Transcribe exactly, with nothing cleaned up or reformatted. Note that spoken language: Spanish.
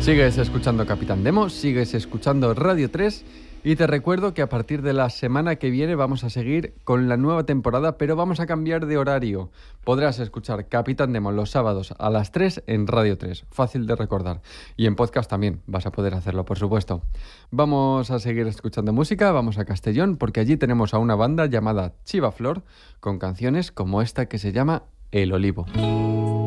Sigues escuchando Capitán Demo, sigues escuchando Radio tres y te recuerdo que a partir de la semana que viene vamos a seguir con la nueva temporada, pero vamos a cambiar de horario. Podrás escuchar Capitán Demo los sábados a las tres en Radio tres, fácil de recordar. Y en podcast también vas a poder hacerlo, por supuesto. Vamos a seguir escuchando música, vamos a Castellón, porque allí tenemos a una banda llamada Chiva Flor, con canciones como esta que se llama El Olivo.